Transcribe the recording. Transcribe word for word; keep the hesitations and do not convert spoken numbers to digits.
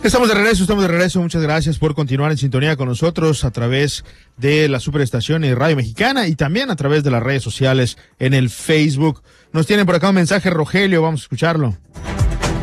Estamos de regreso, estamos de regreso. Muchas gracias por continuar en sintonía con nosotros a través de la Superestación y Radio Mexicana y también a través de las redes sociales en el Facebook. Nos tienen por acá un mensaje, Rogelio, vamos a escucharlo.